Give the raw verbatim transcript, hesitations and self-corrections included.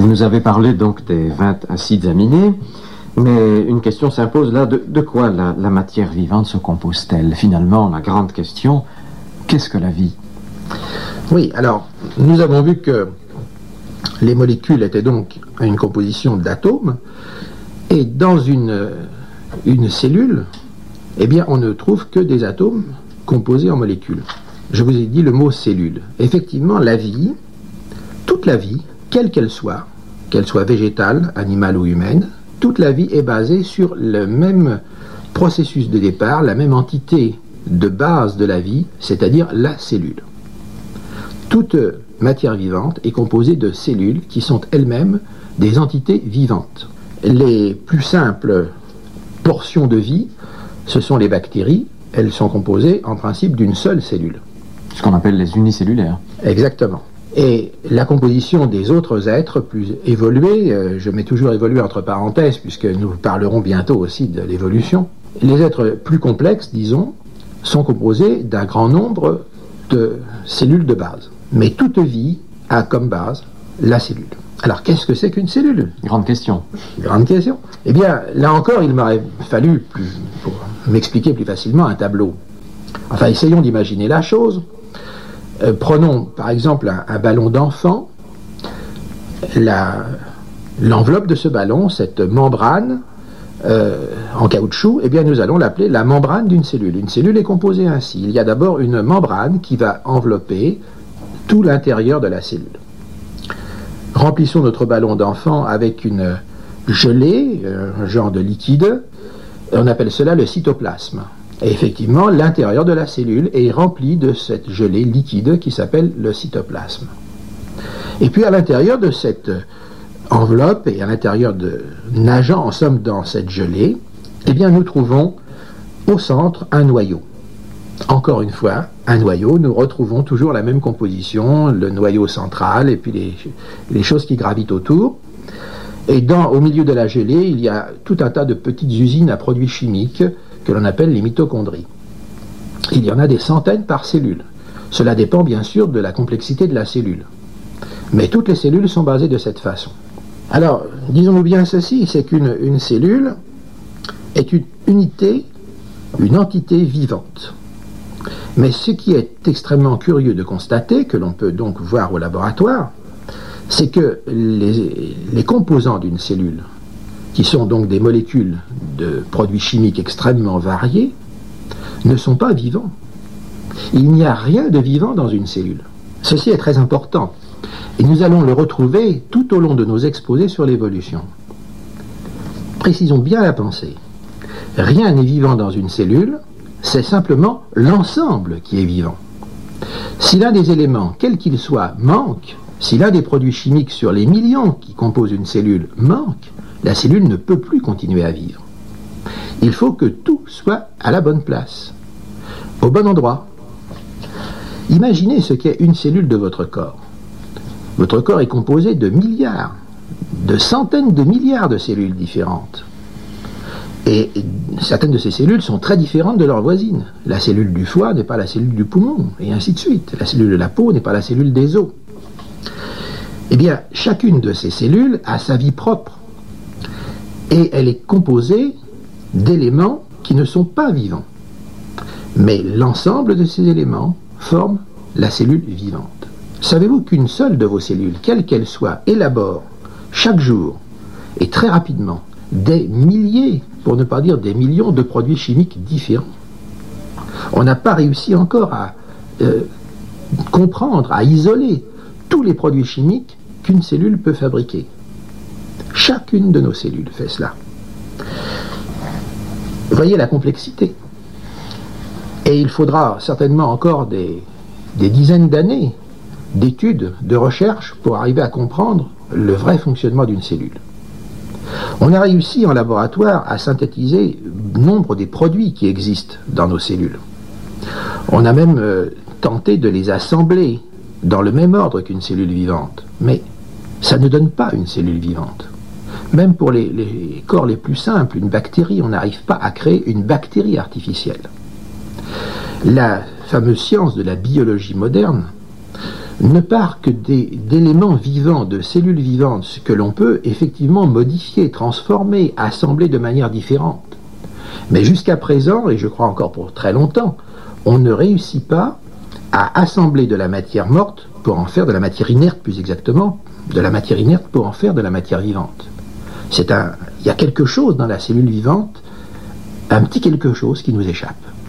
Vous nous avez parlé donc des vingt acides aminés, mais une question s'impose là, de, de quoi la, la matière vivante se compose-t-elle? Finalement, la grande question, qu'est-ce que la vie? Oui, alors, nous avons vu que les molécules étaient donc une composition d'atomes, et dans une, une cellule, eh bien, on ne trouve que des atomes composés en molécules. Je vous ai dit le mot cellule. Effectivement, la vie, toute la vie, quelle qu'elle soit, qu'elle soit végétale, animale ou humaine, toute la vie est basée sur le même processus de départ, la même entité de base de la vie, c'est-à-dire la cellule. Toute matière vivante est composée de cellules qui sont elles-mêmes des entités vivantes. Les plus simples portions de vie, ce sont les bactéries. Elles sont composées en principe d'une seule cellule. Ce qu'on appelle les unicellulaires. Exactement. Et la composition des autres êtres plus évolués, euh, je mets toujours évolué entre parenthèses puisque nous parlerons bientôt aussi de l'évolution, les êtres plus complexes, disons, sont composés d'un grand nombre de cellules de base. Mais toute vie a comme base la cellule. Alors qu'est-ce que c'est qu'une cellule? Grande question. Grande question. Eh bien, là encore, il m'aurait fallu, plus, pour m'expliquer plus facilement, un tableau. Enfin, essayons d'imaginer la chose. Euh, prenons par exemple un, un ballon d'enfant, la, l'enveloppe de ce ballon, cette membrane euh, en caoutchouc, eh bien nous allons l'appeler la membrane d'une cellule. Une cellule est composée ainsi. Il y a d'abord une membrane qui va envelopper tout l'intérieur de la cellule. Remplissons notre ballon d'enfant avec une gelée, un genre de liquide, on appelle cela le cytoplasme. Et effectivement, l'intérieur de la cellule est rempli de cette gelée liquide qui s'appelle le cytoplasme. Et puis à l'intérieur de cette enveloppe et à l'intérieur de nageant en somme dans cette gelée, eh bien nous trouvons au centre un noyau. Encore une fois, un noyau, nous retrouvons toujours la même composition, le noyau central et puis les, les choses qui gravitent autour. Et dans, au milieu de la gelée, il y a tout un tas de petites usines à produits chimiques que l'on appelle les mitochondries. Il y en a des centaines par cellule. Cela dépend bien sûr de la complexité de la cellule. Mais toutes les cellules sont basées de cette façon. Alors, disons-nous bien ceci, c'est qu'une une cellule est une unité, une entité vivante. Mais ce qui est extrêmement curieux de constater, que l'on peut donc voir au laboratoire, c'est que les, les composants d'une cellule, qui sont donc des molécules de produits chimiques extrêmement variés, ne sont pas vivants. Il n'y a rien de vivant dans une cellule. Ceci est très important. Et nous allons le retrouver tout au long de nos exposés sur l'évolution. Précisons bien la pensée. Rien n'est vivant dans une cellule, c'est simplement l'ensemble qui est vivant. Si l'un des éléments, quel qu'il soit, manque, si l'un des produits chimiques sur les millions qui composent une cellule manque, la cellule ne peut plus continuer à vivre. Il faut que tout soit à la bonne place, au bon endroit. Imaginez ce qu'est une cellule de votre corps. Votre corps est composé de milliards, de centaines de milliards de cellules différentes. Et certaines de ces cellules sont très différentes de leurs voisines. La cellule du foie n'est pas la cellule du poumon, et ainsi de suite. La cellule de la peau n'est pas la cellule des os. Eh bien, chacune de ces cellules a sa vie propre. Et elle est composée d'éléments qui ne sont pas vivants. Mais l'ensemble de ces éléments forme la cellule vivante. Savez-vous qu'une seule de vos cellules, quelle qu'elle soit, élabore chaque jour et très rapidement des milliers, pour ne pas dire des millions de produits chimiques différents? On n'a pas réussi encore à euh, comprendre, à isoler tous les produits chimiques qu'une cellule peut fabriquer. Chacune de nos cellules fait cela. Voyez la complexité. Et il faudra certainement encore des, des dizaines d'années d'études, de recherche pour arriver à comprendre le vrai fonctionnement d'une cellule. On a réussi en laboratoire à synthétiser nombre des produits qui existent dans nos cellules. On a même euh, tenté de les assembler dans le même ordre qu'une cellule vivante. Mais ça ne donne pas une cellule vivante. Même pour les, les corps les plus simples, une bactérie, on n'arrive pas à créer une bactérie artificielle. La fameuse science de la biologie moderne ne part que des, d'éléments vivants, de cellules vivantes, que l'on peut effectivement modifier, transformer, assembler de manière différente. Mais jusqu'à présent, et je crois encore pour très longtemps, on ne réussit pas à assembler de la matière morte pour en faire de la matière inerte, plus exactement, de la matière inerte pour en faire de la matière vivante. C'est un, il y a quelque chose dans la cellule vivante, un petit quelque chose qui nous échappe.